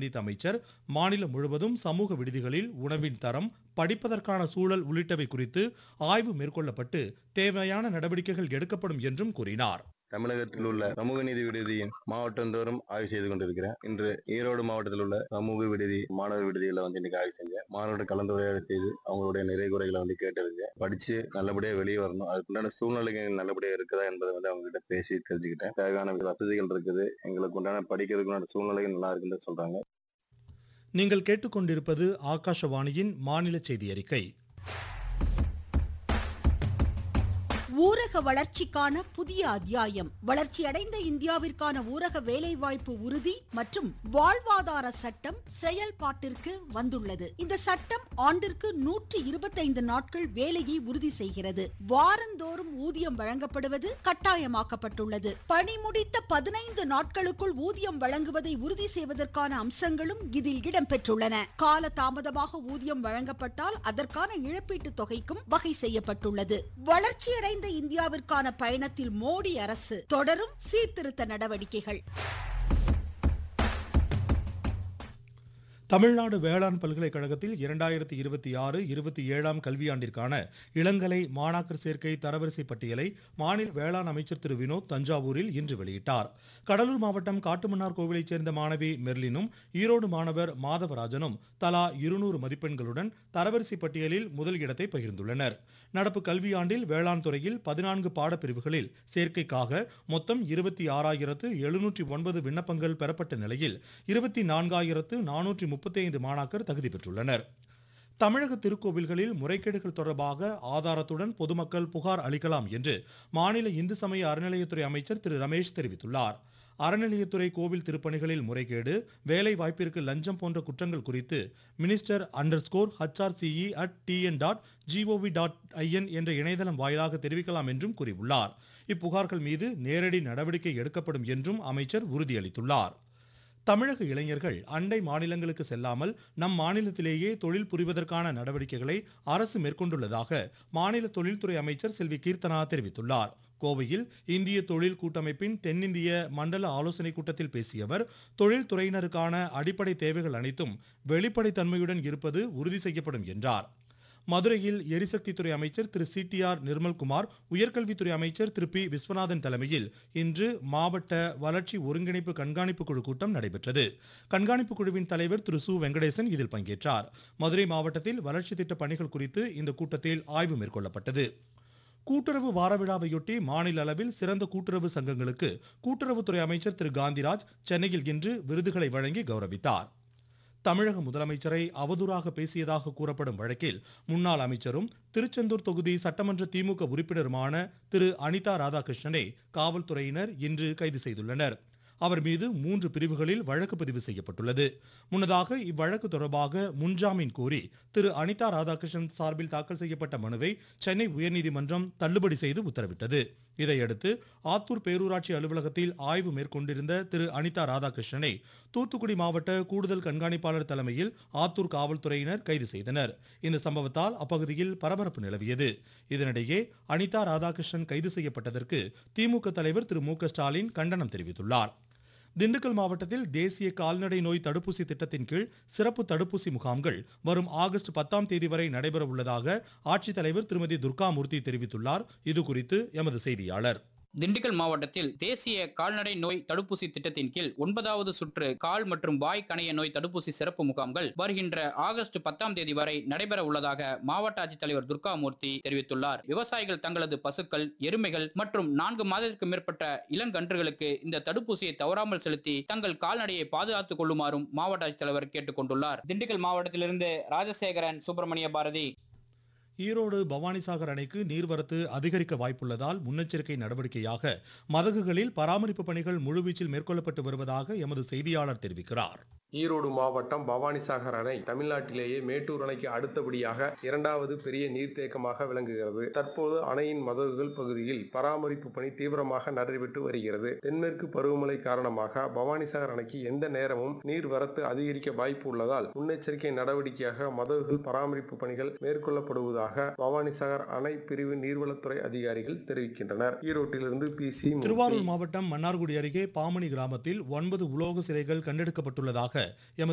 சந்தித்த அமைச்சர் மாநிலம் முழுவதும் சமூக விடுதிகளில் உணவின் தரம், படிப்பதற்கான சூழல் உள்ளிட்டவை குறித்து ஆய்வு மேற்கொள்ளப்பட்டு தேவையான நடவடிக்கைகள் எடுக்கப்படும் என்றும் கூறினார். தமிழகத்தில் உள்ள சமூக நீதி விடுதியின் மாவட்டந்தோறும் ஆய்வு செய்து கொண்டிருக்கிறேன். இன்று ஈரோடு மாவட்டத்தில் உள்ள சமூக விடுதி, மாணவர் விடுதிகளை இன்னைக்கு ஆய்வு செஞ்சேன். மாணவர்கள் கலந்துரையாடல் செய்து அவங்களுடைய நிறை குறைகளை கேட்டறிஞ்சேன். படிச்சு நல்லபடியா வெளியே வரணும், அதுக்குண்டான சூழ்நிலைகள் நல்லபடியா இருக்குதா என்பதை அவங்க கிட்ட பேசி தெரிஞ்சுக்கிட்டேன். தேவையான வசதிகள் இருக்குது, எங்களுக்கு உண்டான படிக்கிறதுக்குண்டான சூழ்நிலைகள் நல்லா இருக்குன்னு சொல்றாங்க. நீங்கள் கேட்டுக்கொண்டிருப்பது ஆகாஷவாணியின் மாநில செய்தி அறிக்கை. ஊரக வளர்ச்சிக்கான புதிய அத்தியாயம். வளர்ச்சியடைந்த இந்தியாவிற்கான ஊரக வேலைவாய்ப்பு உறுதி மற்றும் வாழ்வாதார சட்டம் செயல்பாட்டிற்கு வந்துள்ளது. இந்த சட்டம் ஆண்டிற்கு 125 நாட்கள் வேலையை உறுதி செய்கிறது. வாரந்தோறும் ஊதியம் வழங்கப்படுவது கட்டாயமாக்கப்பட்டுள்ளது. பணி முடித்த 15 நாட்களுக்குள் ஊதியம் வழங்குவதை உறுதி செய்வதற்கான அம்சங்களும் இதில் இடம்பெற்றுள்ளன. கால தாமதமாக ஊதியம் வழங்கப்பட்டால் அதற்கான இழப்பீட்டு தொகைக்கும் வகை செய்யப்பட்டுள்ளது. வளர்ச்சியடைந்த இந்தியாவிற்கான பயணத்தில் மோடி அரசு தொடரும் சீர்திருத்த நடவடிக்கைகள். தமிழ்நாடு வேளாண் பல்கலைக்கழகத்தில் 2026-27 கல்வியாண்டிற்கான இளங்கலை மாணாக்கர் சேர்க்கை தரவரிசை பட்டியலை மாநில வேளாண் அமைச்சர் திரு வினோத் தஞ்சாவூரில் இன்று வெளியிட்டார். கடலூர் மாவட்டம் காட்டுமன்னார் கோவிலைச் சேர்ந்த மாணவி மெர்லினும் ஈரோடு மாணவர் மாதவராஜனும் தலா 200 மதிப்பெண்களுடன் தரவரிசை பட்டியலில் முதல் இடத்தை பகிர்ந்துள்ளனர். நடப்பு கல்வியாண்டில் வேளாண் துறையில் 14 பாடப்பிரிவுகளில் சேர்க்கைக்காக மொத்தம் 26,709 விண்ணப்பங்கள் பெறப்பட்ட நிலையில் 24,435 மாணாக்கர் தகுதி பெற்றுள்ளனர். தமிழக திருக்கோவில்களில் முறைகேடுகள் தொடர்பாக ஆதாரத்துடன் பொதுமக்கள் புகார் அளிக்கலாம் என்று மாநில இந்து சமய அறநிலையத்துறை அமைச்சர் திரு ரமேஷ் தெரிவித்துள்ளார். அறநிலையத்துறை கோவில் திருப்பணிகளில் முறைகேடு, வேலை வாய்ப்பிற்கு லஞ்சம் போன்ற குற்றங்கள் குறித்து minister_HRCE@tn.gov.in என்ற இணையதளம் வாயிலாக தெரிவிக்கலாம் என்றும் கூறியுள்ளார். இப்புகார்கள் மீது நேரடி நடவடிக்கை எடுக்கப்படும் என்றும் அமைச்சர் உறுதியளித்துள்ளார். தமிழக இளைஞர்கள் அண்டை மாநிலங்களுக்கு செல்லாமல் நம் மாநிலத்திலேயே தொழில் புரிவதற்கான நடவடிக்கைகளை அரசு மேற்கொண்டுள்ளதாக மாநில தொழில்துறை அமைச்சர் செல்வி கீர்த்தனா தெரிவித்துள்ளார். கோவையில் இந்திய தொழில் கூட்டமைப்பின் தென்னிந்திய மண்டல ஆலோசனை கூட்டத்தில் பேசிய அவர், தொழில்துறையினருக்கான அடிப்படை தேவைகள் அனைத்தும் வெளிப்படைத்தன்மையுடன் இருப்பது உறுதி செய்யப்படும் என்றார். மதுரையில் எரிசக்தித்துறை அமைச்சர் திரு CTR நிர்மல்குமார், உயர்கல்வித்துறை அமைச்சர் திரு P விஸ்வநாதன் தலைமையில் இன்று மாவட்ட வளர்ச்சி ஒருங்கிணைப்பு கண்காணிப்பு குழு கூட்டம் நடைபெற்றது. கண்காணிப்பு குழுவின் தலைவர் திரு சு வெங்கடேசன் இதில் பங்கேற்றார். மதுரை மாவட்டத்தில் வளர்ச்சி திட்ட பணிகள் குறித்து இந்த கூட்டத்தில் ஆய்வு மேற்கொள்ளப்பட்டது. கூட்டுறவு வார விழாவையொட்டி மாநில அளவில் சிறந்த கூட்டுறவு சங்கங்களுக்கு கூட்டுறவுத்துறை அமைச்சர் திரு காந்திராஜ் சென்னையில் இன்று விருதுகளை வழங்கி கௌரவித்தார். தமிழக முதலமைச்சரை அவதூறாக பேசியதாக கூறப்படும் வழக்கில் முன்னாள் அமைச்சரும் திருச்செந்தூர் தொகுதி சட்டமன்ற திமுக உறுப்பினருமான திரு அனிதா ராதாகிருஷ்ணனை காவல்துறையினர் இன்று கைது செய்துள்ளனர். அவர் மீது 3 பிரிவுகளில் வழக்கு பதிவு செய்யப்பட்டுள்ளது. முன்னதாக இவ்வழக்கு தொடர்பாக முன்ஜாமீன் கோரி திரு அனிதா ராதாகிருஷ்ணன் சார்பில் தாக்கல் செய்யப்பட்ட மனுவை சென்னை உயர்நீதிமன்றம் தள்ளுபடி செய்து உத்தரவிட்டது. இதையடுத்து ஆத்தூர் பேரூராட்சி அலுவலகத்தில் ஆய்வு மேற்கொண்டிருந்த திரு அனிதா ராதாகிருஷ்ணனை தூத்துக்குடி மாவட்ட கூடுதல் கண்காணிப்பாளர் தலைமையில் ஆத்தூர் காவல்துறையினர் கைது செய்தனர். இந்த சம்பவத்தால் அப்பகுதியில் பரபரப்பு நிலவியது. இதனிடையே அனிதா ராதாகிருஷ்ணன் கைது செய்யப்பட்டதற்கு திமுக தலைவர் திரு மு க ஸ்டாலின் கண்டனம் தெரிவித்துள்ளார். திண்டுக்கல் மாவட்டத்தில் தேசிய கால்நடை நோய் தடுப்பூசி திட்டத்தின் கீழ் சிறப்பு தடுப்பூசி முகாம்கள் வரும் ஆகஸ்ட் 10ஆம் தேதி வரை நடைபெற உள்ளதாக ஆட்சித்தலைவர் திருமதி துர்காமூர்த்தி தெரிவித்துள்ளார். இதுகுறித்து எமது செய்தியாளர். திண்டுக்கல் மாவட்டத்தில் தேசிய கால்நடை நோய் தடுப்பூசி திட்டத்தின் கீழ் 9வது சுற்று கால் மற்றும் வாய் கணைய நோய் தடுப்பூசி சிறப்பு முகாம்கள் வருகின்ற ஆகஸ்ட் 10ஆம் தேதி வரை நடைபெற உள்ளதாக மாவட்ட ஆட்சித்தலைவர் துர்காமூர்த்தி தெரிவித்துள்ளார். விவசாயிகள் தங்களது பசுக்கள், எருமைகள் மற்றும் 4 மாதத்திற்கு மேற்பட்ட இளங்கன்றுகளுக்கு இந்த தடுப்பூசியை தவறாமல் செலுத்தி தங்கள் கால்நடையை பாதுகாத்துக் கொள்ளுமாறும் மாவட்ட ஆட்சித்தலைவர் கேட்டுக் கொண்டுள்ளார். திண்டுக்கல் மாவட்டத்திலிருந்து ராஜசேகரன், சுப்பிரமணிய பாரதி. ஈரோடு பவானிசாகர் அணைக்கு நீர்வரத்து அதிகரிக்க வாய்ப்புள்ளதால் முன்னெச்சரிக்கை நடவடிக்கையாக மதகுகளில் பராமரிப்பு பணிகள் முழுவீச்சில் மேற்கொள்ளப்பட்டு வருவதாக எமது செய்தியாளர் தெரிவிக்கிறார். ஈரோடு மாவட்டம் பவானிசாகர் அணை தமிழ்நாட்டிலேயே மேட்டூர் அணைக்கு அடுத்தபடியாக 2வது பெரிய நீர்த்தேக்கமாக விளங்குகிறது. தற்போது அணையின் மதகுகள் பகுதியில் பராமரிப்பு பணி தீவிரமாக நடைபெற்று வருகிறது. தென்மேற்கு பருவமழை காரணமாக பவானிசாகர் அணைக்கு எந்த நேரமும் நீர்வரத்து அதிகரிக்க வாய்ப்பு உள்ளதால் முன்னெச்சரிக்கை நடவடிக்கையாக மதகுகள் பராமரிப்பு பணிகள் மேற்கொள்ளப்படுவதாக பவானிசாகர் அணை பிரிவு நீர்வளத்துறை அதிகாரிகள் தெரிவிக்கின்றனர். ஈரோட்டிலிருந்து PC. திருவாரூர் மாவட்டம் மன்னார்குடி அருகே பாமணி கிராமத்தில் 9 உலோக சிலைகள் கண்டெடுக்கப்பட்டுள்ளதாக எமது